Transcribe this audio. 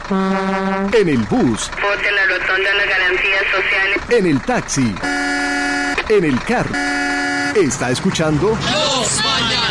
En el bus. Vote la rotonda de las garantías sociales. En el taxi. En el carro. Está escuchando Los Mañaneros.